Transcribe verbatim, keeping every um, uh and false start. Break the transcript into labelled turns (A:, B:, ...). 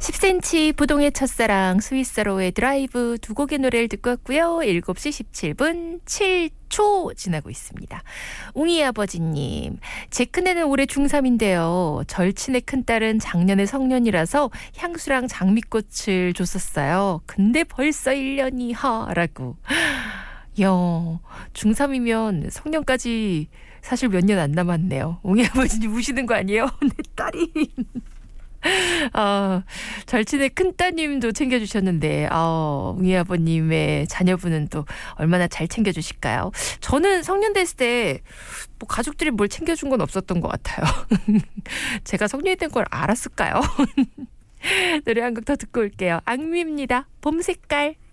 A: 십 센티미터 부동의 첫사랑 스위스로의 드라이브 두 곡의 노래를 듣고 왔고요. 일곱 시 십칠 분 칠 초 지나고 있습니다. 웅이 아버지님, 제 큰애는 올해 중삼인데요. 절친의 큰딸은 작년에 성년이라서 향수랑 장미꽃을 줬었어요. 근데 벌써 일 년이 하라고. 야, 중삼이면 성년까지 사실 몇 년 안 남았네요. 웅이 아버지님 우시는 거 아니에요? 내 딸이. 아, 절친의 큰따님도 챙겨주셨는데, 아, 웅이 아버님의 자녀분은 또 얼마나 잘 챙겨주실까요? 저는 성년 됐을 때, 뭐, 가족들이 뭘 챙겨준 건 없었던 것 같아요. 제가 성년이 된 걸 알았을까요? 노래 한 곡 더 듣고 올게요. 악뮤입니다. 봄 색깔.